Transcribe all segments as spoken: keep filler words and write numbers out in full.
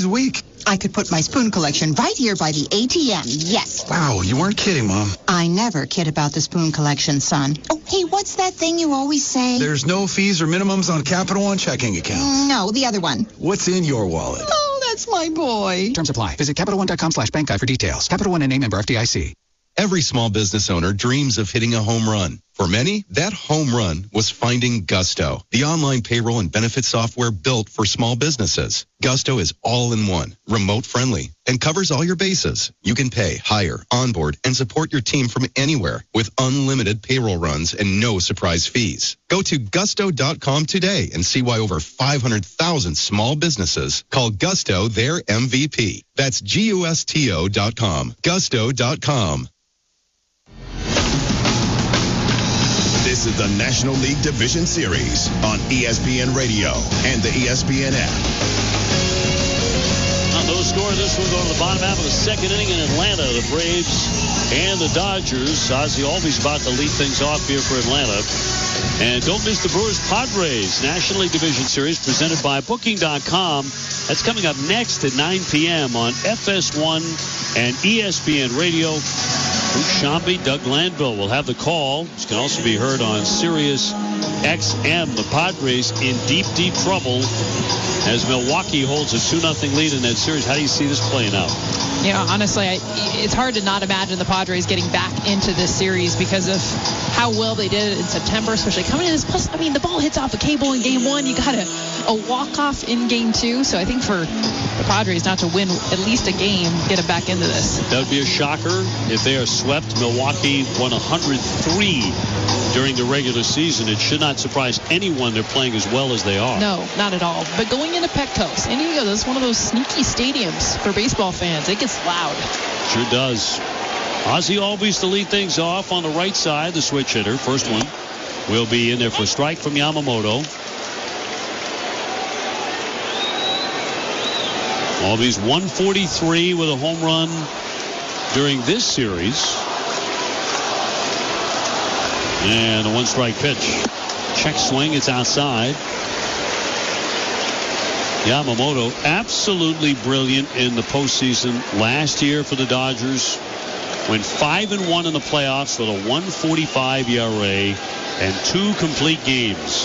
week. I could put my spoon collection right here by the A T M, yes. Wow, you weren't kidding, Mom. I never kid about the spoon collection, son. Oh, hey, what's that thing you always say? There's no fees or minimums on Capital One checking accounts. No, the other one. What's in your wallet? Oh, that's my boy. Terms apply. Visit CapitalOne.com slash bank guide for details. Capital One and a member F D I C. Every small business owner dreams of hitting a home run. For many, that home run was finding Gusto, the online payroll and benefit software built for small businesses. Gusto is all-in-one, remote-friendly, and covers all your bases. You can pay, hire, onboard, and support your team from anywhere with unlimited payroll runs and no surprise fees. Go to gusto dot com today and see why over five hundred thousand small businesses call Gusto their M V P. That's G U S T O dot com. Gusto dot com. This is the National League Division Series on E S P N Radio and the E S P N app. On those scores, this will go to the bottom half of the second inning in Atlanta. The Braves and the Dodgers. Ozzie Albies about to lead things off here for Atlanta. And don't miss the Brewers Padres National League Division Series presented by Booking dot com. That's coming up next at nine p.m. on F S one and E S P N Radio. Luke Shambi, Doug Glanville will have the call. This can also be heard on Sirius X M. The Padres in deep, deep trouble as Milwaukee holds a two nothing lead in that series. How do you see this playing out? You know, honestly, I, it's hard to not imagine the Padres getting back into this series because of how well they did it in September, especially coming in this. Plus, I mean, the ball hits off the cable in game one. You got a, a walk-off in game two. So I think for the Padres not to win at least a game, get them back into this. That would be a shocker if they are swept. Milwaukee won one hundred three during the regular season. It should not surprise anyone they're playing as well as they are. No, not at all. But going into Petco, San Diego, that's one of those sneaky stadiums for baseball fans. It gets loud. Sure does. Ozzie Albies to lead things off on the right side, the switch hitter. First one will be in there for a strike from Yamamoto. Albies one forty-three with a home run during this series. And a one-strike pitch. Check swing, it's outside. Yamamoto absolutely brilliant in the postseason last year for the Dodgers. Went five and one in the playoffs with a one forty-five E R A and two complete games.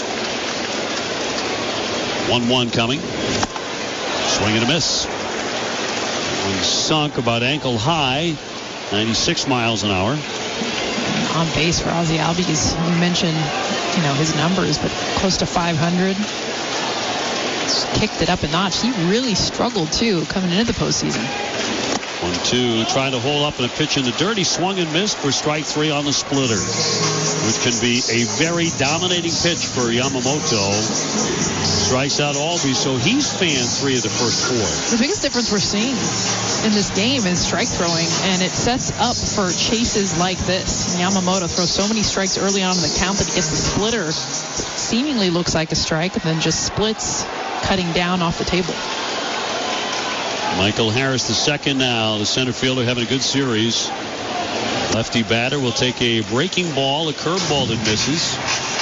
one one coming. Swing and a miss. One sunk about ankle high, ninety-six miles an hour. On base for Ozzie Albies. You mentioned, you know, his numbers, but close to five hundred. Just kicked it up a notch. He really struggled, too, coming into the postseason. one two, trying to hold up in a pitch in the dirt. He swung and missed for strike three on the splitter, which can be a very dominating pitch for Yamamoto. Strikes out Albies, so he's fanned three of the first four. The biggest difference we're seeing in this game is strike throwing, and it sets up for chases like this. Yamamoto throws so many strikes early on in the count that he gets the splitter. Seemingly looks like a strike, and then just splits, cutting down off the table. Michael Harris, the second now. The center fielder having a good series. Lefty batter will take a breaking ball, a curveball that misses.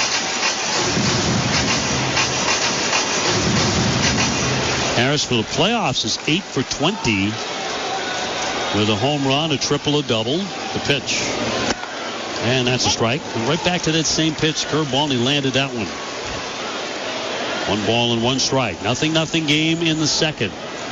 Harris for the playoffs is eight for twenty with a home run, a triple, a double. The pitch. And that's a strike. And right back to that same pitch, curveball, and he landed that one. One ball and one strike. Nothing, nothing game in the second.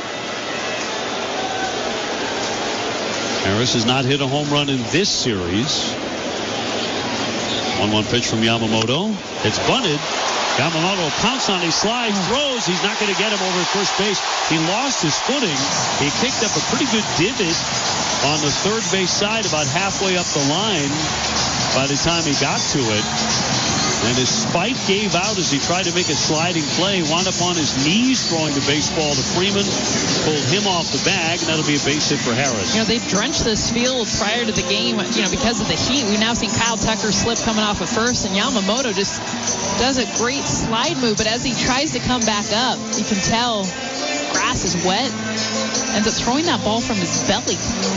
Harris has not hit a home run in this series. one one pitch from Yamamoto. It's bunted. Yamamoto pounces on, he slides, throws. He's not going to get him over at first base. He lost his footing. He kicked up a pretty good divot on the third base side about halfway up the line by the time he got to it. And his spike gave out as he tried to make a sliding play. Wound up on his knees throwing the baseball to Freeman. Pulled him off the bag, and that'll be a base hit for Harris. You know, they've drenched this field prior to the game, you know, because of the heat. We've now seen Kyle Tucker slip coming off at first, and Yamamoto just does a great slide move. But as he tries to come back up, you can tell grass is wet. Ends up throwing that ball from his belly.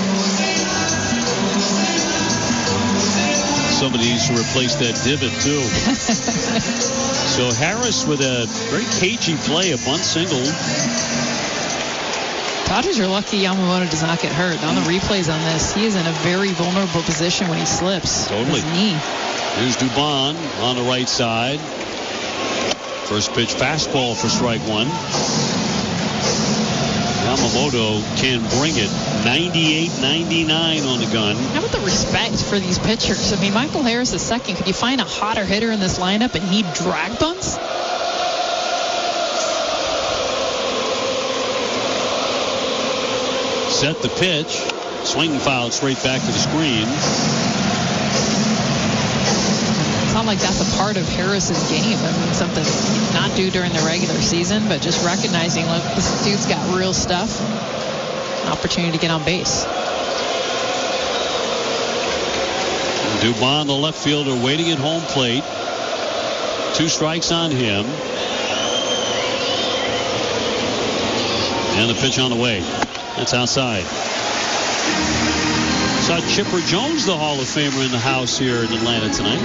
Somebody needs to replace that divot, too. So Harris with a very cagey play, a bunt single. Dodgers are lucky Yamamoto does not get hurt. On the replays on this, he is in a very vulnerable position when he slips. Totally. His knee. Here's Dubon on the right side. First pitch fastball for strike one. Yamamoto can bring it. ninety-eight ninety-nine on the gun. How about the respect for these pitchers? I mean, Michael Harris is second. Could you find a hotter hitter in this lineup and he drag bunts? Set the pitch. Swing foul straight back to the screen. It's not like that's a part of Harris's game. I mean, something he did not do during the regular season, but just recognizing, look, this dude's got real stuff. An opportunity to get on base. Dubon, the left fielder, waiting at home plate. Two strikes on him. And the pitch on the way. That's outside. Saw Chipper Jones, the Hall of Famer, in the house here in Atlanta tonight.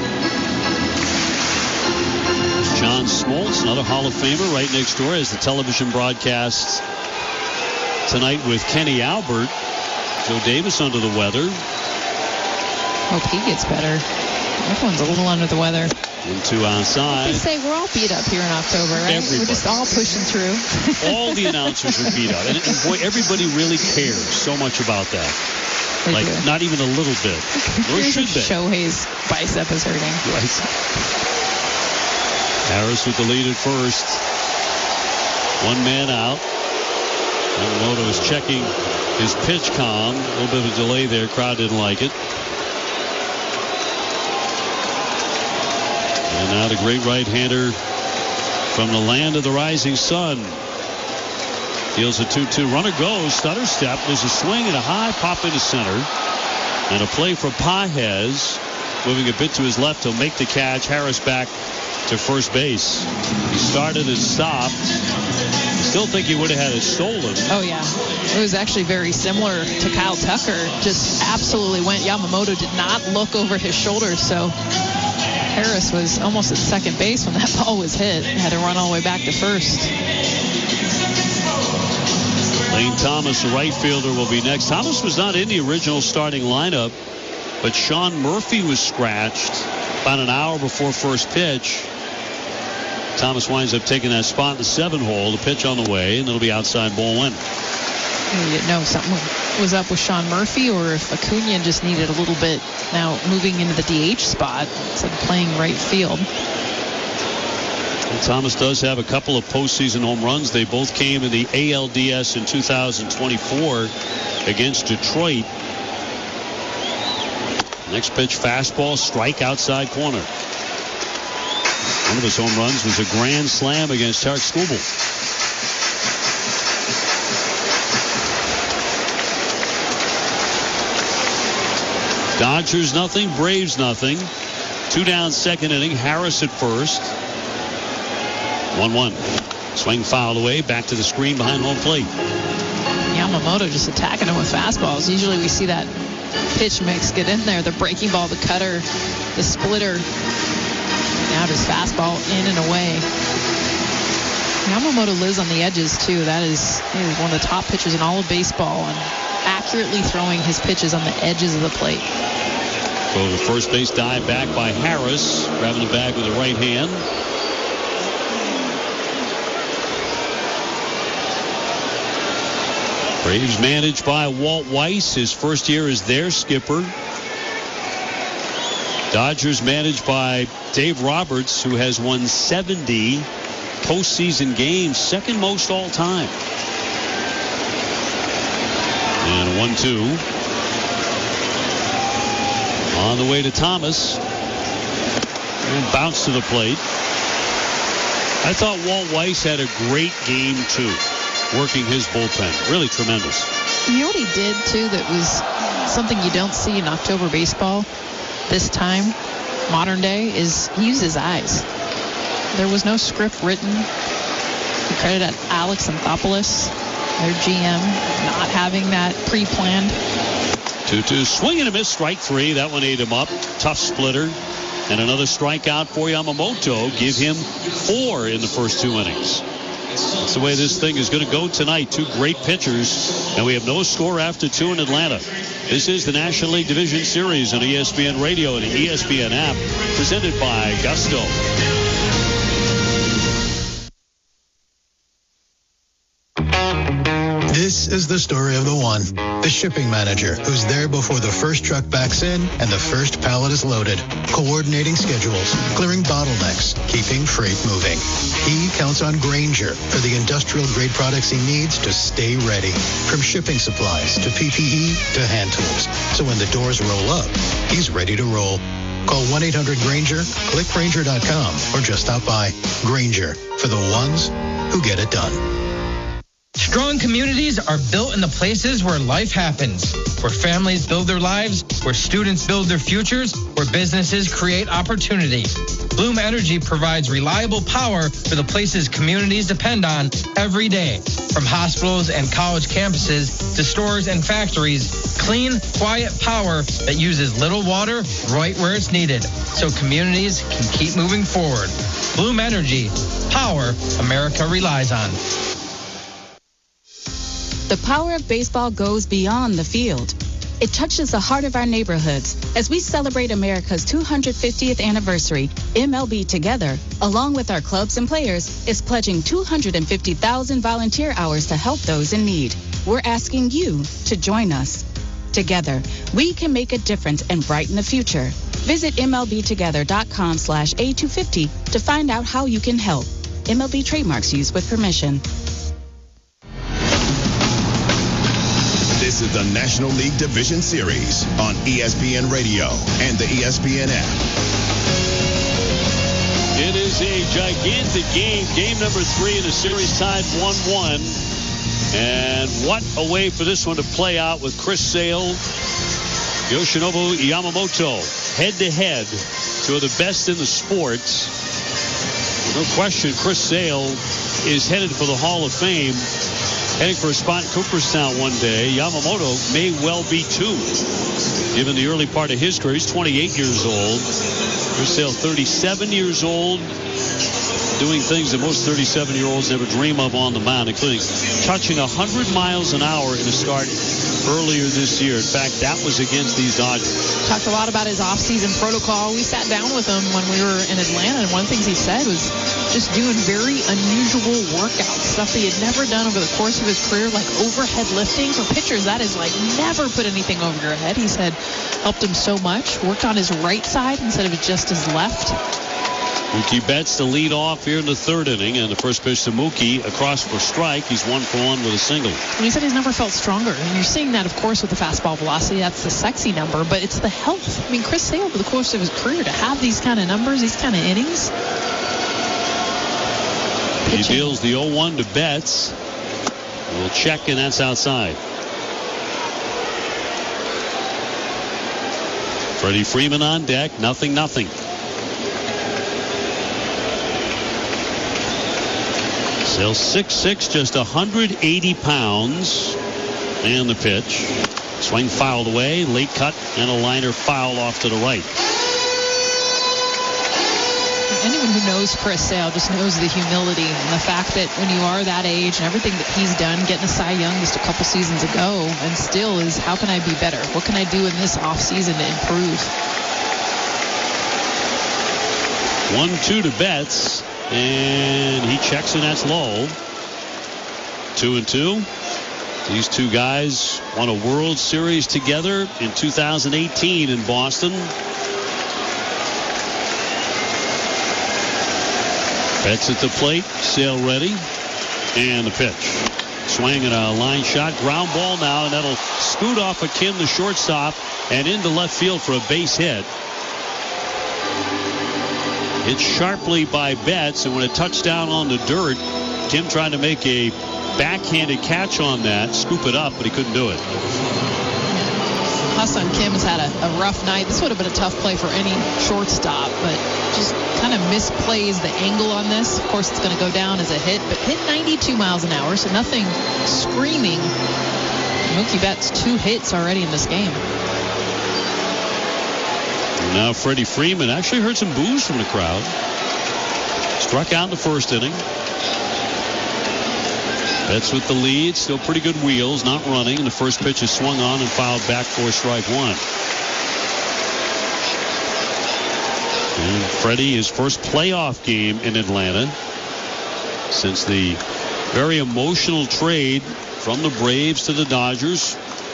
John Smoltz, another Hall of Famer, right next door, as the television broadcasts tonight with Kenny Albert. Joe Davis under the weather. Hope he gets better. Everyone's a little under the weather. Into outside. They say we're all beat up here in October, right? Everybody. We're just all pushing through. All the announcers are beat up. And, and boy, everybody really cares so much about that. They like, do. not even a little bit. Or should they? Shohei's bicep is hurting. Right. Harris with the lead at first. One man out. Yamamoto is checking his pitch comm. A little bit of a delay there. Crowd didn't like it. And now the great right-hander from the land of the rising sun. Deals a two two. Runner goes. Stutter step. There's a swing and a high pop into center. And a play for Pages. Moving a bit to his left. He'll make the catch. Harris back to first base. He started and stopped. I still think he would have had it stolen. Oh, yeah. It was actually very similar to Kyle Tucker. Just absolutely went. Yamamoto did not look over his shoulder, so Harris was almost at second base when that ball was hit. He had to run all the way back to first. Lane Thomas, the right fielder, will be next. Thomas was not in the original starting lineup, but Sean Murphy was scratched about an hour before first pitch. Thomas winds up taking that spot in the seven hole. The pitch on the way, and it'll be outside ball one. You didn't know if something was up with Sean Murphy or if Acuna just needed a little bit now moving into the D H spot instead of playing right field. And Thomas does have a couple of postseason home runs. They both came in the A L D S in two thousand twenty-four against Detroit. Next pitch, fastball, strike outside corner. One of his home runs was a grand slam against Tarek Skubal. Dodgers nothing, Braves nothing. Two down second inning. Harris at first. one one. Swing fouled away. Back to the screen behind home plate. Yamamoto just attacking him with fastballs. Usually we see that pitch mix get in there. The breaking ball, the cutter, the splitter. Now just fastball in and away. Yamamoto lives on the edges too. That is, he is one of the top pitchers in all of baseball and accurately throwing his pitches on the edges of the plate. So the first base dive back by Harris, grabbing the bag with the right hand. Braves managed by Walt Weiss. His first year as their skipper. Dodgers managed by Dave Roberts, who has won seventy postseason games, second most all time. And a one two. On the way to Thomas. And bounce to the plate. I thought Walt Weiss had a great game, too, working his bullpen. Really tremendous. You know what he did, too, that was something you don't see in October baseball this time, modern day, is he used his eyes. There was no script written. He credited Alex Anthopoulos, their G M, not having that pre-planned. two two. Swing and a miss. Strike three. That one ate him up. Tough splitter. And another strikeout for Yamamoto. Give him four in the first two innings. That's the way this thing is going to go tonight. Two great pitchers, and we have no score after two in Atlanta. This is the National League Division Series on E S P N Radio and the E S P N app, presented by Gusto. This is the story of the one, the shipping manager, who's there before the first truck backs in and the first pallet is loaded, coordinating schedules, clearing bottlenecks, keeping freight moving. He counts on Grainger for the industrial-grade products he needs to stay ready, from shipping supplies to P P E to hand tools. So when the doors roll up, he's ready to roll. Call one eight hundred Grainger, click Grainger dot com, or just stop by. Grainger, for the ones who get it done. Strong communities are built in the places where life happens, where families build their lives, where students build their futures, where businesses create opportunity. Bloom Energy provides reliable power for the places communities depend on every day. From hospitals and college campuses to stores and factories, clean, quiet power that uses little water right where it's needed, so communities can keep moving forward. Bloom Energy, power America relies on. The power of baseball goes beyond the field. It touches the heart of our neighborhoods. As we celebrate America's two hundred fiftieth anniversary, M L B Together, along with our clubs and players, is pledging two hundred fifty thousand volunteer hours to help those in need. We're asking you to join us. Together, we can make a difference and brighten the future. Visit M L B together dot com slash A two fifty to find out how you can help. M L B trademarks used with permission. This is the National League Division Series on E S P N Radio and the E S P N app. It is a gigantic game. Game number three in the series, tied one one. And what a way for this one to play out with Chris Sale, Yoshinobu Yamamoto, head-to-head, two of the best in the sport. No question, Chris Sale is headed for the Hall of Fame. Heading for a spot in Cooperstown one day. Yamamoto may well be too, given the early part of his career. He's twenty-eight years old. Chris Sale, thirty-seven years old, doing things that most thirty-seven-year-olds never dream of on the mound, including touching one hundred miles an hour in a start earlier this year. In fact, that was against these Dodgers. Talked a lot about his off-season protocol. We sat down with him when we were in Atlanta, and one of the things he said was just doing very unusual workouts, stuff that he had never done over the course of his career, like overhead lifting. For pitchers, that is like never put anything over your head. He said helped him so much. Worked on his right side instead of just his left. Mookie Betts to lead off here in the third inning, and the first pitch to Mookie across for strike. He's one for one with a single. And he said he's never felt stronger. And you're seeing that, of course, with the fastball velocity. That's the sexy number, but it's the health. I mean, Chris Sale, over the course of his career, to have these kind of numbers, these kind of innings. He Pitching. deals the oh one to Betts. We'll check, and that's outside. Freddie Freeman on deck. Nothing, nothing. Sale six six, just one hundred eighty pounds. And the pitch. Swing fouled away. Late cut and a liner foul off to the right. Anyone who knows Chris Sale just knows the humility and the fact that when you are that age and everything that he's done, getting a Cy Young just a couple seasons ago, and still is, how can I be better? What can I do in this offseason to improve? one two to Betts. And he checks, and that's low. Two and two. These two guys won a World Series together in two thousand eighteen in Boston. Betts at the plate. Sale ready. And the pitch. Swing and a line shot. Ground ball now, and that'll scoot off of Kim, the shortstop, and into left field for a base hit. Hit sharply by Betts, and when it touched down on the dirt, Kim tried to make a backhanded catch on that, scoop it up, but he couldn't do it. Ha-Seong Kim has had a, a rough night. This would have been a tough play for any shortstop, but just kind of misplays the angle on this. Of course, it's going to go down as a hit, but hit ninety-two miles an hour, so nothing screaming. Mookie Betts, two hits already in this game. Now Freddie Freeman actually heard some boos from the crowd. Struck out in the first inning. Betts with the lead. Still pretty good wheels. Not running. And the first pitch is swung on and fouled back for strike one. And Freddie, his first playoff game in Atlanta since the very emotional trade from the Braves to the Dodgers.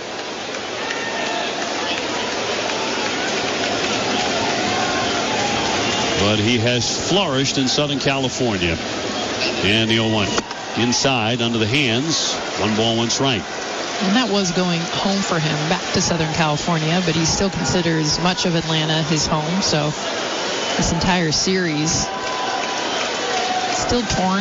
But he has flourished in Southern California. And the oh one inside under the hands. One ball, one strike. And that was going home for him, back to Southern California, but he still considers much of Atlanta his home. So this entire series still torn.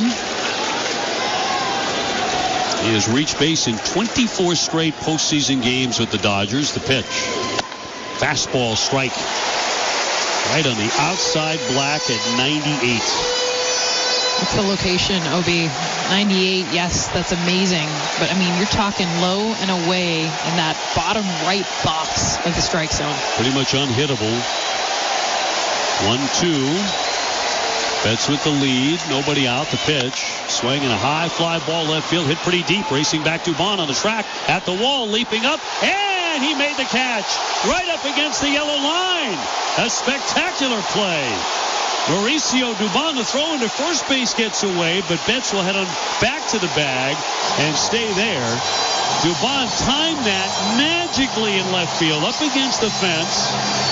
He has reached base in twenty-four straight postseason games with the Dodgers. The pitch. Fastball strike. Right on the outside black at ninety-eight. What's the location, O B? ninety-eight, yes, that's amazing. But, I mean, you're talking low and away in that bottom right box of the strike zone. Pretty much unhittable. one two. Betts with the lead. Nobody out. The pitch. Swinging a high fly ball left field. Hit pretty deep. Racing back Dubon on the track. At the wall. Leaping up. And he made the catch. Right up against the yellow line. A spectacular play. Mauricio Dubon, the throw into first base, gets away, but Betts will head on back to the bag and stay there. Dubon timed that magically in left field, up against the fence.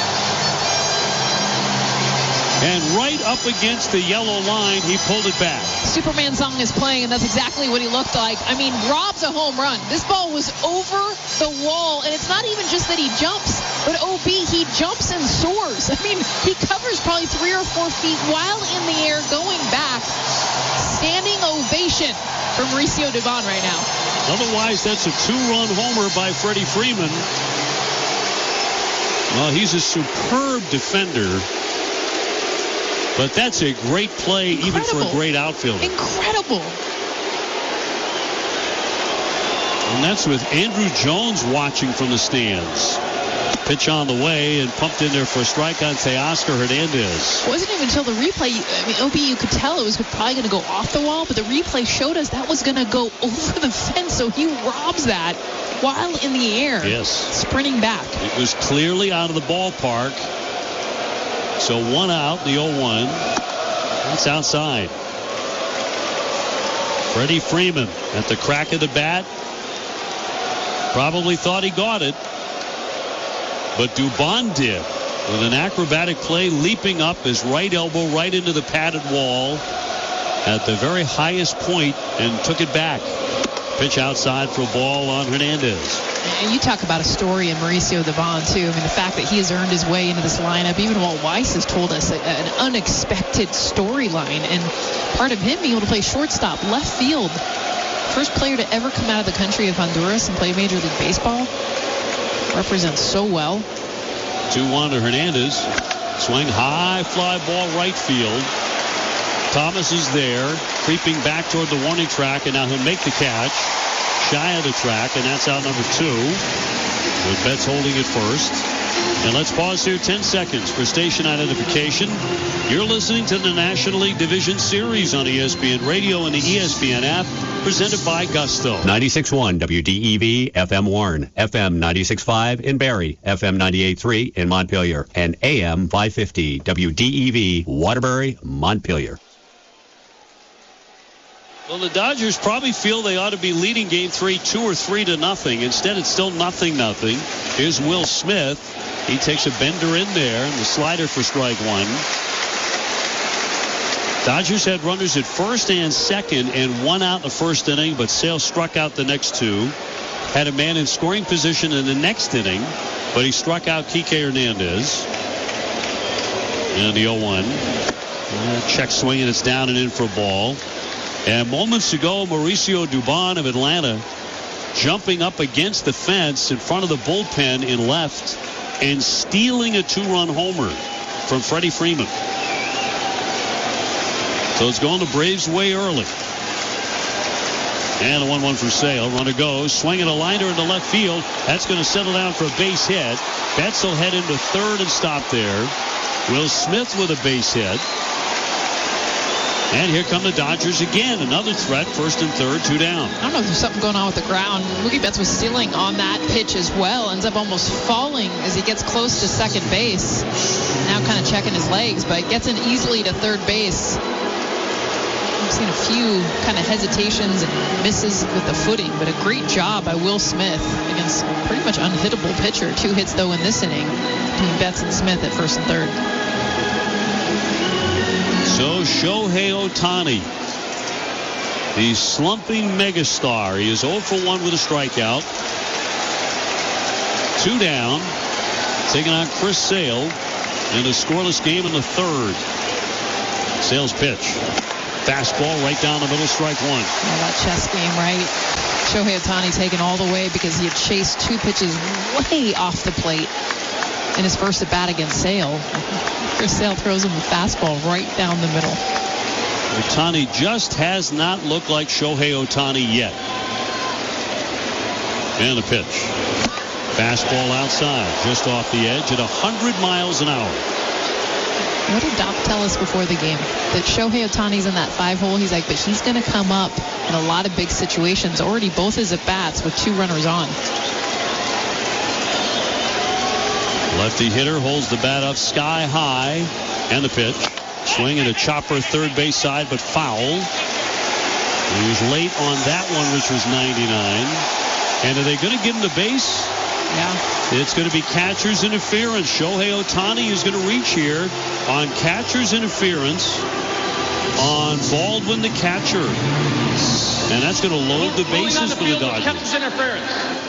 And right up against the yellow line, he pulled it back. Superman song is playing, and that's exactly what he looked like. I mean, Rob's a home run. This ball was over the wall, and it's not even just that he jumps, but O B, he jumps and soars. I mean, he covers probably three or four feet while in the air going back. Standing ovation from Mauricio Dubon right now. Otherwise, that's a two-run homer by Freddie Freeman. Well, he's a superb defender. But that's a great play, Incredible. even for a great outfielder. Incredible. And that's with Andrew Jones watching from the stands. Pitch on the way and pumped in there for a strike on Teoscar Hernandez. It wasn't even until the replay, I mean, O B, you could tell it was probably going to go off the wall, but the replay showed us that was going to go over the fence, so he robs that while in the air. Yes. Sprinting back. It was clearly out of the ballpark. So one out, the oh one. That's outside. Freddie Freeman at the crack of the bat. Probably thought he got it. But Dubon did. With an acrobatic play, leaping up his right elbow right into the padded wall at the very highest point and took it back. Pitch outside for a ball on Hernandez. And you talk about a story in Mauricio Dubon, too. I mean, the fact that he has earned his way into this lineup, even Walt Weiss has told us a, an unexpected storyline. And part of him being able to play shortstop, left field. First player to ever come out of the country of Honduras and play Major League Baseball. Represents so well. two one to Hernandez. Swing high fly ball right field. Thomas is there, creeping back toward the warning track, and now he'll make the catch. Shy of the track, and that's out number two. With Betts holding it first. And let's pause here ten seconds for station identification. You're listening to the National League Division Series on E S P N Radio and the E S P N app, presented by Gusto. ninety-six point one W D E V F M Warren, F M ninety-six point five in Barrie, F M ninety-eight point three in Montpelier, and A M five fifty W D E V Waterbury, Montpelier. Well, the Dodgers probably feel they ought to be leading game three, two or three to nothing. Instead, it's still nothing, nothing. Here's Will Smith. He takes a bender in there, and the slider for strike one. Dodgers had runners at first and second and one out in the first inning, but Sale struck out the next two. Had a man in scoring position in the next inning, but he struck out Kike Hernandez. And the oh one. Uh, check swing, and it's down and in for a ball. And moments ago, Mauricio Dubon of Atlanta jumping up against the fence in front of the bullpen in left and stealing a two-run homer from Freddie Freeman. So it's going the Braves' way early. And a one one for Sale. Runner goes. Swinging a liner into left field. That's going to settle down for a base hit. Betts will head into third and stop there. Will Smith with a base hit. And here come the Dodgers again. Another threat, first and third, two down. I don't know if there's something going on with the ground. Mookie Betts was stealing on that pitch as well. Ends up almost falling as he gets close to second base. Now kind of checking his legs, but gets in easily to third base. I've seen a few kind of hesitations and misses with the footing, but a great job by Will Smith against a pretty much unhittable pitcher. Two hits, though, in this inning between Betts and Smith at first and third. So Shohei Ohtani, the slumping megastar. He is oh for one with a strikeout. Two down. Taking on Chris Sale in a scoreless game in the third. Sale's pitch. Fastball right down the middle, strike one. Oh, that chess game, right? Shohei Ohtani taken all the way because he had chased two pitches way off the plate in his first at bat against Sale. Chris Sale throws him a fastball right down the middle. Ohtani just has not looked like Shohei Ohtani yet. And the pitch. Fastball outside, just off the edge at one hundred miles an hour. What did Doc tell us before the game? That Shohei Ohtani's in that five hole. He's like, but he's going to come up in a lot of big situations. Already both his at-bats with two runners on. Lefty hitter holds the bat up sky high. And the pitch. Swing and a chopper third base side, but foul. He was late on that one, which was ninety-nine. And are they going to give him the base? Yeah. It's going to be catcher's interference. Shohei Ohtani is going to reach here on catcher's interference on Baldwin, the catcher. And that's going to load the bases for the Dodgers. Catcher's interference.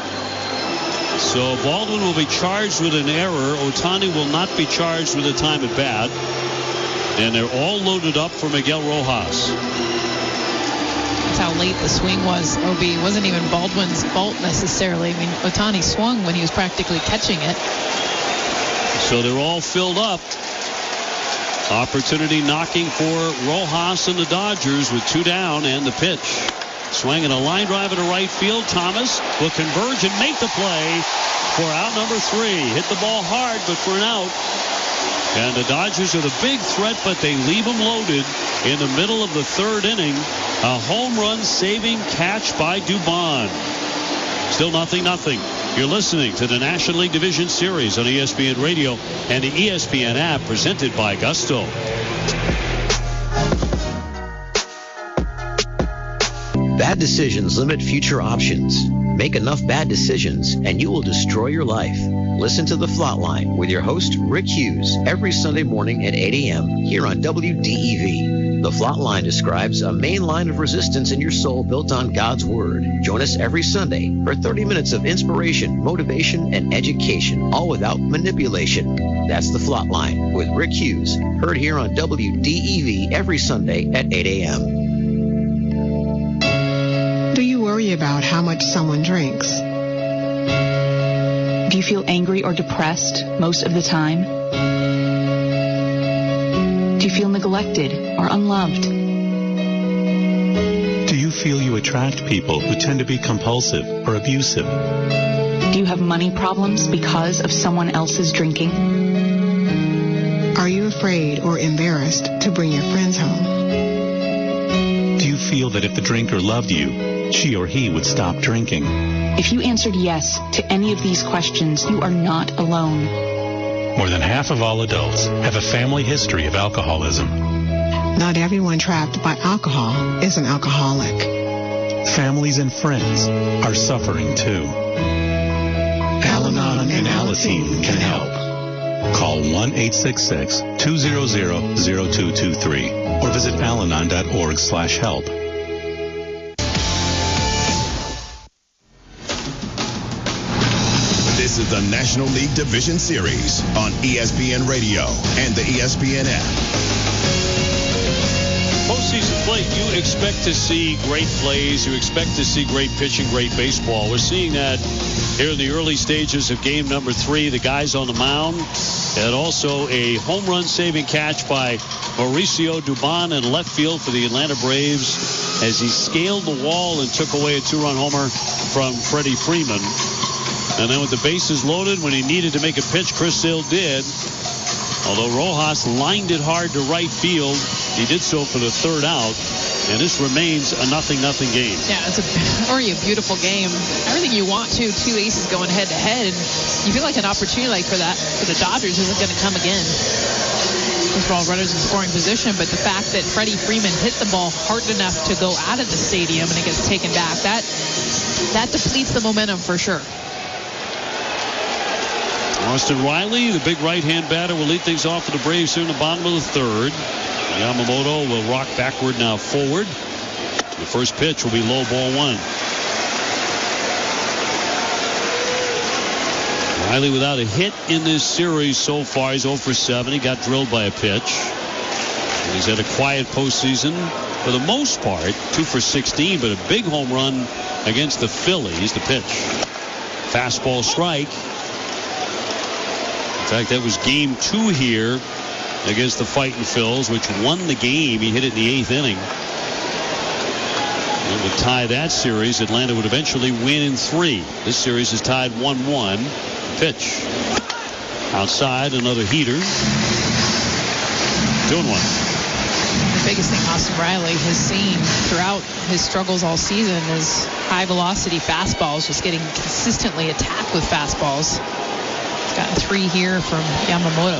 So Baldwin will be charged with an error. Ohtani will not be charged with a time at bat. And they're all loaded up for Miguel Rojas. That's how late the swing was, O B. It wasn't even Baldwin's fault necessarily. I mean, Ohtani swung when he was practically catching it. So they're all filled up. Opportunity knocking for Rojas and the Dodgers with two down and the pitch. Swing and a line drive into right field. Thomas will converge and make the play for out number three. Hit the ball hard, but for an out. And the Dodgers are the big threat, but they leave them loaded in the middle of the third inning. A home run saving catch by Dubon. Still nothing, nothing. You're listening to the National League Division Series on E S P N Radio and the E S P N app presented by Gusto. Bad decisions limit future options. Make enough bad decisions and you will destroy your life. Listen to The Flatline with your host, Rick Hughes, every Sunday morning at eight a.m. here on W D E V. The Flatline describes a main line of resistance in your soul built on God's Word. Join us every Sunday for thirty minutes of inspiration, motivation, and education, all without manipulation. That's The Flatline with Rick Hughes, heard here on W D E V every Sunday at eight a.m. Do you worry about how much someone drinks? Do you feel angry or depressed most of the time? Do you feel neglected or unloved? Do you feel you attract people who tend to be compulsive or abusive? Do you have money problems because of someone else's drinking? Are you afraid or embarrassed to bring your friends home? Do you feel that if the drinker loved you, she or he would stop drinking? If you answered yes to any of these questions, you are not alone. More than half of all adults have a family history of alcoholism. Not everyone trapped by alcohol is an alcoholic. Families and friends are suffering too. Al-Anon and Alateen can help. Call one eight six six, two zero zero, zero two two three or visit alanon dot org slash help. This is the National League Division Series on E S P N Radio and the E S P N app. Postseason play, you expect to see great plays. You expect to see great pitching, great baseball. We're seeing that here in the early stages of game number three. The guys on the mound, and also a home run saving catch by Mauricio Dubon in left field for the Atlanta Braves as he scaled the wall and took away a two-run homer from Freddie Freeman. And then with the bases loaded, when he needed to make a pitch, Chris Sale did. Although Rojas lined it hard to right field, He did so for the third out, and this remains a nothing nothing game. Yeah, it's a, already a beautiful game. Everything you want to, two aces going head to head, and you feel like an opportunity like for that for the Dodgers isn't going to come again. First of all, runners in scoring position, but the fact that Freddie Freeman hit the ball hard enough to go out of the stadium and it gets taken back, that that depletes the momentum for sure. Austin Riley, the big right-hand batter, will lead things off for the Braves here in the bottom of the third. Yamamoto will rock backward, now forward. The first pitch will be low, ball one. Riley without a hit in this series so far. He's oh for seven. He got drilled by a pitch. And he's had a quiet postseason for the most part. two for sixteen, but a big home run against the Phillies. The pitch. Fastball strike. In fact, that was game two here against the Fighting Phils, which won the game. He hit it in the eighth inning. It would tie that series. Atlanta would eventually win in three. This series is tied one one. Pitch. Outside, another heater. two and one. The biggest thing Austin Riley has seen throughout his struggles all season is high velocity fastballs, just getting consistently attacked with fastballs. He's gotten three here from Yamamoto.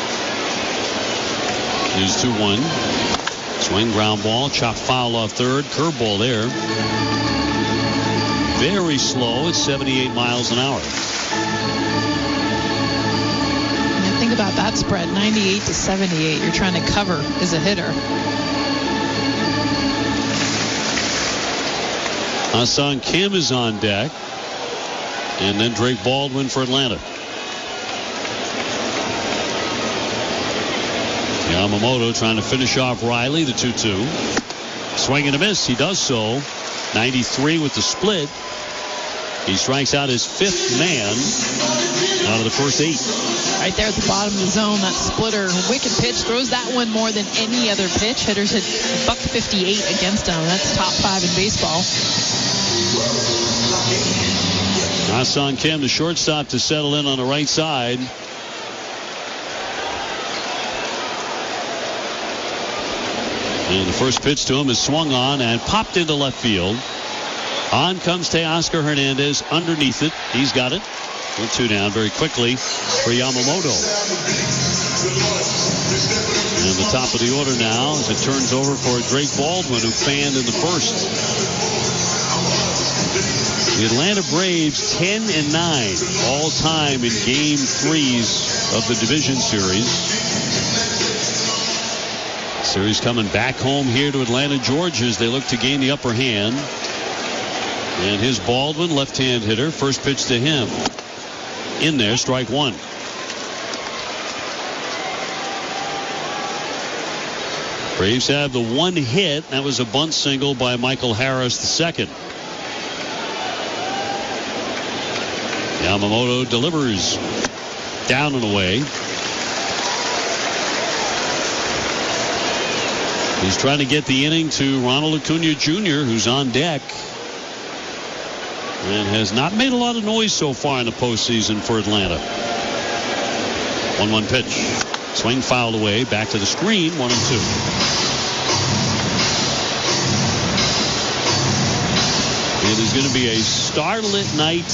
Here's two one. Swing, ground ball, chop foul off third. Curveball there. Very slow at seventy-eight miles an hour. And think about that spread, ninety-eight to seventy-eight. You're trying to cover as a hitter. Ha-Seong Kim is on deck. And then Drake Baldwin for Atlanta. Yamamoto trying to finish off Riley, the two two. Swing and a miss. He does so. ninety-three with the split. He strikes out his fifth man out of the first eight. Right there at the bottom of the zone, that splitter. Wicked pitch. Throws that one more than any other pitch. Hitters hit buck fifty-eight against him. That's top five in baseball. Ha-Seong Kim, the shortstop, to settle in on the right side. And the first pitch to him is swung on and popped into left field. On comes Teoscar Hernandez underneath it. He's got it. One two down very quickly for Yamamoto. And the top of the order now as it turns over for Drake Baldwin, who fanned in the first. The Atlanta Braves ten and nine all time in game threes of the division series. Series coming back home here to Atlanta, Georgia, as they look to gain the upper hand. And his Baldwin, left-hand hitter, first pitch to him. In there, strike one. Braves have the one hit. That was a bunt single by Michael Harris the second. Yamamoto delivers down and away. He's trying to get the inning to Ronald Acuna Junior, who's on deck and has not made a lot of noise so far in the postseason for Atlanta. one one pitch. Swing fouled away. Back to the screen. one and two. It is going to be a starlit night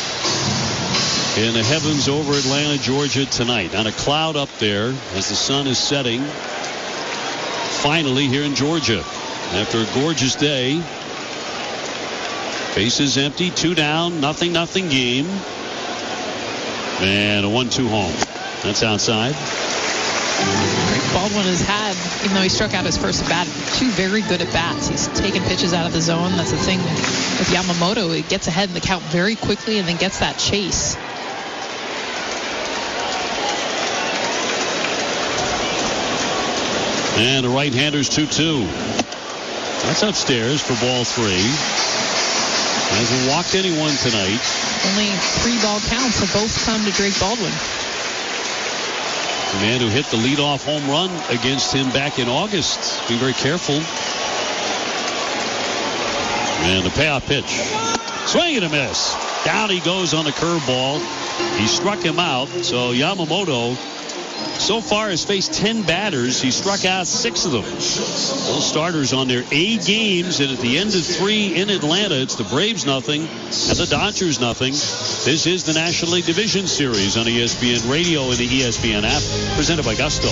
in the heavens over Atlanta, Georgia tonight. Not a cloud up there as the sun is setting. Finally here in Georgia after a gorgeous day. Bases empty, two down, nothing, nothing game. And a one two home. That's outside. Baldwin has had, even though he struck out his first at bat, two very good at bats. He's taken pitches out of the zone. That's the thing with Yamamoto. He gets ahead in the count very quickly and then gets that chase. And the right-hander's two two. That's upstairs for ball three. Hasn't walked anyone tonight. Only three ball counts have both come to Drake Baldwin. The man who hit the leadoff home run against him back in August. Be very careful. And the payoff pitch. Swing and a miss. Down he goes on the curveball. He struck him out. So Yamamoto so far has faced ten batters. He struck out six of them. All starters on their A games, and at the end of three in Atlanta, it's the Braves nothing and the Dodgers nothing. This is the National League Division Series on E S P N Radio and the E S P N app, presented by Gusto.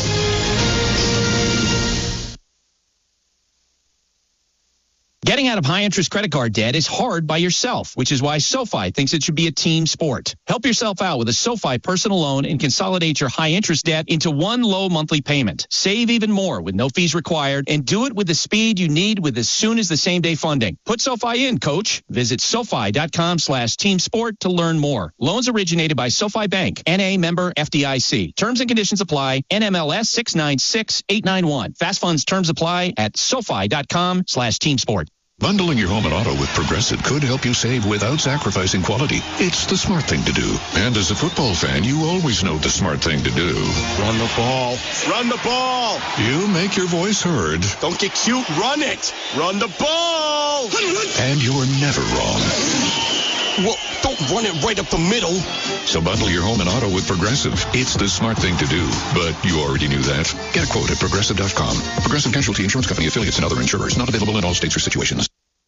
Getting out of high-interest credit card debt is hard by yourself, which is why SoFi thinks it should be a team sport. Help yourself out with a SoFi personal loan and consolidate your high-interest debt into one low monthly payment. Save even more with no fees required, and do it with the speed you need with as soon as the same-day funding. Put SoFi in, coach. Visit SoFi.com slash team sport to learn more. Loans originated by SoFi Bank, N A member F D I C. Terms and conditions apply. N M L S six nine six eight nine one. Fast funds terms apply at SoFi.com slash team sport. Bundling your home and auto with Progressive could help you save without sacrificing quality. It's the smart thing to do. And as a football fan, you always know the smart thing to do. Run the ball. Run the ball. You make your voice heard. Don't get cute. Run it. Run the ball. And you're never wrong. Well, don't run it right up the middle. So bundle your home and auto with Progressive. It's the smart thing to do. But you already knew that. Get a quote at Progressive dot com. Progressive Casualty Insurance Company, affiliates, and other insurers. Not available in all states or situations.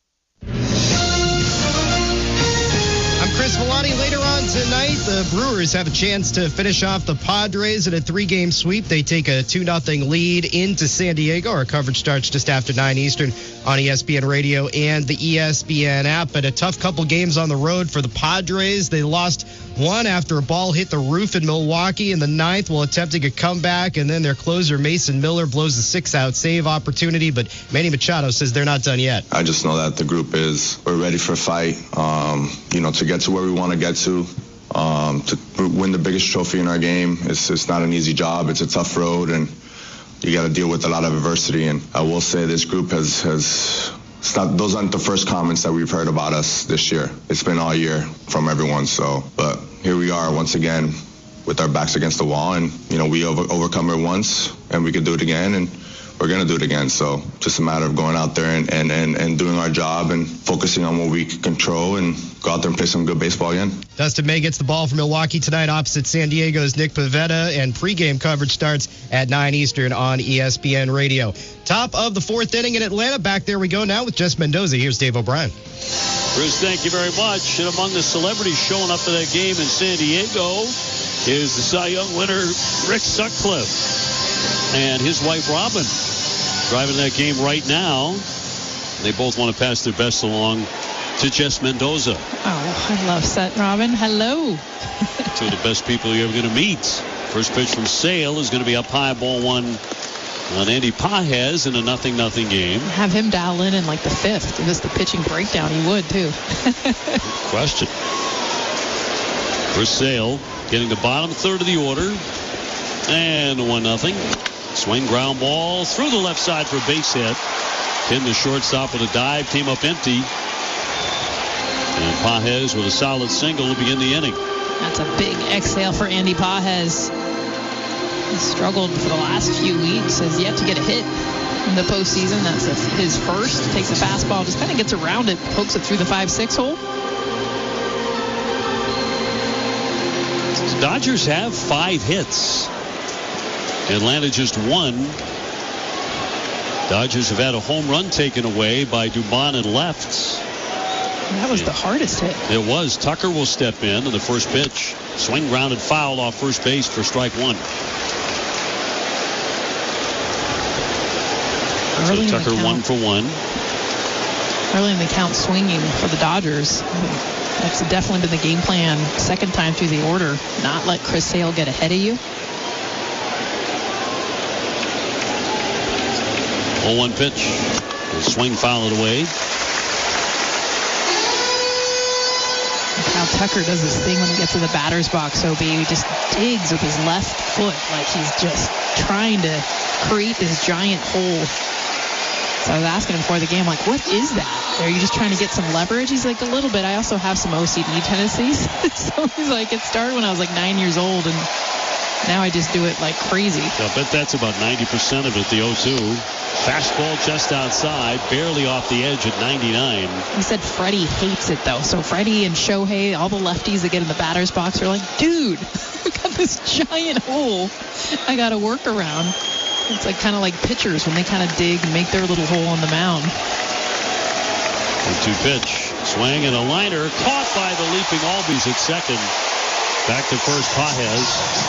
I'm Chris Villani. Later on tonight, the Brewers have a chance to finish off the Padres in a three-game sweep. They take a two nothing lead into San Diego. Our coverage starts just after nine Eastern on E S P N Radio and the E S P N app. But a tough couple games on the road for the Padres. They lost one after a ball hit the roof in Milwaukee in the ninth while attempting a comeback, and then their closer Mason Miller blows a six-out save opportunity. But Manny Machado says they're not done yet. I just know that the group is we're ready for a fight. Um, you know, to get to where we want to get to. Um, to win the biggest trophy in our game, it's, it's not an easy job. It's a tough road, and you got to deal with a lot of adversity. And I will say this group has, has it's not, those aren't the first comments that we've heard about us this year. It's been all year from everyone. So, but here we are once again with our backs against the wall, and you know we over, overcome it once, and we could do it again, and we're going to do it again. So just a matter of going out there and, and, and, and doing our job and focusing on what we can control and go out there and play some good baseball again. Dustin May gets the ball from Milwaukee tonight opposite San Diego's Nick Pivetta, and pregame coverage starts at nine Eastern on E S P N Radio. Top of the fourth inning in Atlanta. Back there we go now with Jess Mendoza. Here's Dave O'Brien. Bruce, thank you very much. And among the celebrities showing up for that game in San Diego is the Cy Young winner, Rick Sutcliffe, and his wife, Robin, driving that game right now. They both want to pass their best along to Jess Mendoza. Oh, I love Sut Robin. Hello. Two of the best people you're ever going to meet. First pitch from Sale is going to be up high, ball one on Andy Pages in a nothing nothing game. Have him dial in in like the fifth. If it's the pitching breakdown, he would too. Question. For Sale, getting the bottom third of the order. And one nothing. Swing ground ball through the left side for a base hit. In the shortstop with a dive, came up empty. And Pages with a solid single to begin the inning. That's a big exhale for Andy Pages. He struggled for the last few weeks, has yet to get a hit in the postseason. That's a, his first. Takes a fastball, just kind of gets around it, pokes it through the five six hole. The Dodgers have five hits. Atlanta just one. Dodgers have had a home run taken away by Dubon and left. That was the hardest hit. It was. Tucker will step in in the first pitch. Swing grounded foul off first base for strike one. Early so Tucker one for one. Early in the count swinging for the Dodgers. That's definitely been the game plan. Second time through the order. Not let Chris Sale get ahead of you. oh one pitch. The swing fouled away. How Tucker does this thing when he gets to the batter's box, O B. He just digs with his left foot like he's just trying to create this giant hole. So I was asking him before the game, like, what is that? Are you just trying to get some leverage? He's like, a little bit. I also have some O C D tendencies. So he's like, it started when I was like nine years old, and now I just do it like crazy. I bet that's about ninety percent of it, the oh two. Fastball just outside, barely off the edge at ninety-nine. He said Freddie hates it, though. So Freddie and Shohei, all the lefties that get in the batter's box are like, dude, I got this giant hole I got to work around. It's like kind of like pitchers when they kind of dig and make their little hole on the mound. one two pitch. Swing and a liner. Caught by the leaping Albies at second. Back to first, Pages.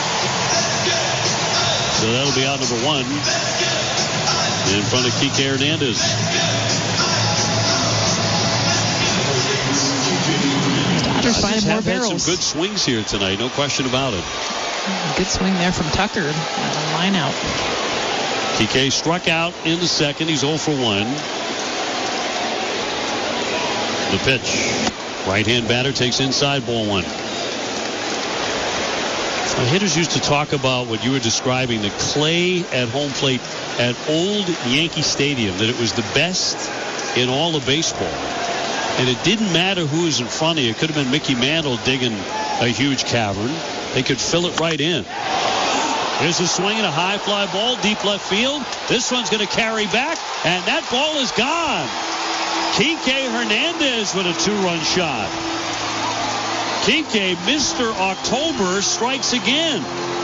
So that'll be out number one. In front of Kike Hernandez. Dodgers finding more have barrels. Had some good swings here tonight, no question about it. Good swing there from Tucker. Uh, line out. Kike struck out in the second. He's oh for one. The pitch. Right-hand batter takes inside, ball one. Now, hitters used to talk about what you were describing, the clay at home plate at old Yankee Stadium, that it was the best in all of baseball. And it didn't matter who was in front of you. It could have been Mickey Mantle digging a huge cavern. They could fill it right in. Here's a swing and a high fly ball, deep left field. This one's going to carry back, and that ball is gone. Kike Hernandez with a two-run shot. Kike, Mister October, strikes again.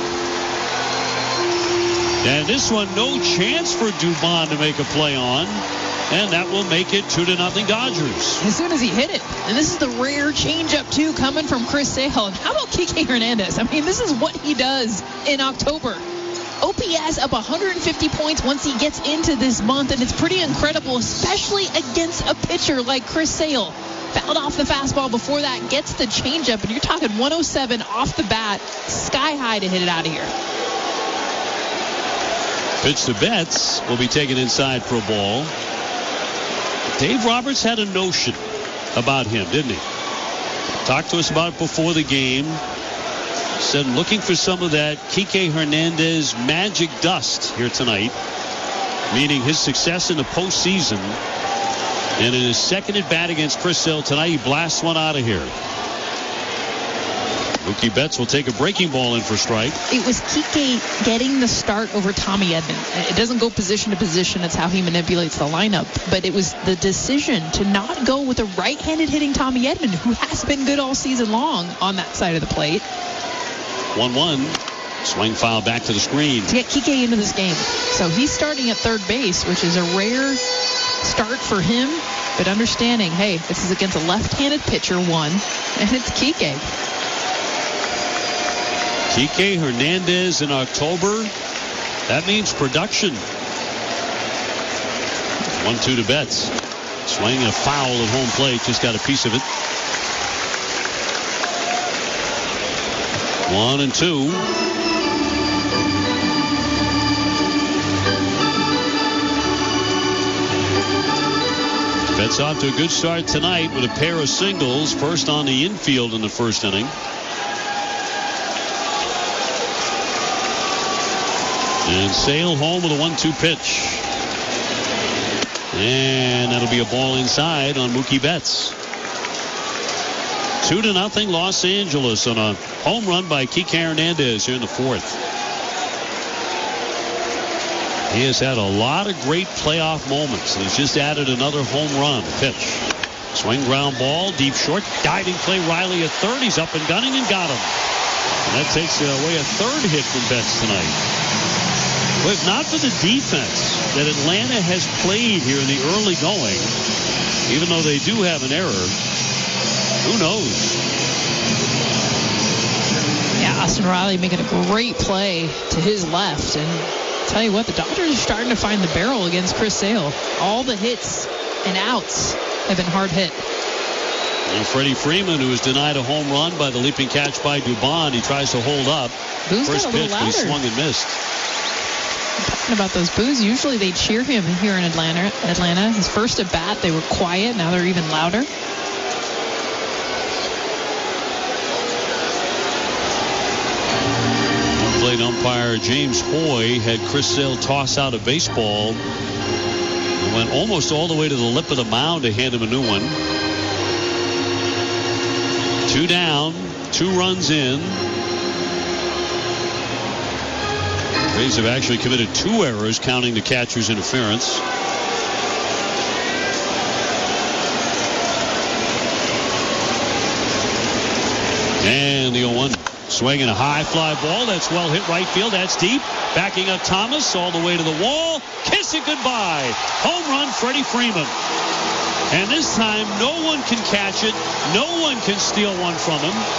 And this one, no chance for Dubon to make a play on. And that will make it two to nothing Dodgers. As soon as he hit it. And this is the rare changeup, too, coming from Chris Sale. And how about Kike Hernandez? I mean, this is what he does in October. O P S up one hundred fifty points once he gets into this month. And it's pretty incredible, especially against a pitcher like Chris Sale. Fouled off the fastball before that, gets the changeup, and you're talking one oh seven off the bat, sky high to hit it out of here. Pitch to Betts will be taken inside for a ball. Dave Roberts had a notion about him, didn't he? Talked to us about it before the game. Said looking for some of that Kike Hernandez magic dust here tonight, meaning his success in the postseason. And in his second at bat against Chris Sale tonight, he blasts one out of here. Mookie Betts will take a breaking ball in for strike. It was Kike getting the start over Tommy Edman. It doesn't go position to position. It's how he manipulates the lineup. But it was the decision to not go with a right-handed hitting Tommy Edman, who has been good all season long on that side of the plate. one one. Swing foul back to the screen. To get Kike into this game. So he's starting at third base, which is a rare start for him, but understanding, hey, this is against a left-handed pitcher, one, and it's Kike. Kike Hernandez in October. That means production. one two to Betts. Swing and a foul at home plate. Just got a piece of it. One and two. Betts off to a good start tonight with a pair of singles. First on the infield in the first inning. And Sale home with a one two pitch. And that'll be a ball inside on Mookie Betts. Two to nothing Los Angeles on a home run by Kike Hernandez here in the fourth. He has had a lot of great playoff moments. He's just added another home run. Pitch. Swing ground ball. Deep short. Diving play. Riley at third. He's up and gunning and got him. And that takes away a third hit from Betts tonight. But if not for the defense that Atlanta has played here in the early going, even though they do have an error, who knows? Yeah, Austin Riley making a great play to his left. And tell you what, the Dodgers are starting to find the barrel against Chris Sale. All the hits and outs have been hard hit. And Freddie Freeman, who was denied a home run by the leaping catch by Dubon, he tries to hold up. Boo's First got a little pitch, but he louder. swung and missed. Talking about those boos, usually they cheer him here in Atlanta. Atlanta. His first at bat, they were quiet. Now they're even louder. Plate umpire James Hoy had Chris Sale toss out a baseball and went almost all the way to the lip of the mound to hand him a new one. Two down, two runs in. Rays have actually committed two errors, counting the catcher's interference. And the oh one. Swinging a high fly ball. That's well hit right field. That's deep. Backing up Thomas all the way to the wall. Kiss it goodbye. Home run, Freddie Freeman. And this time, no one can catch it. No one can steal one from him.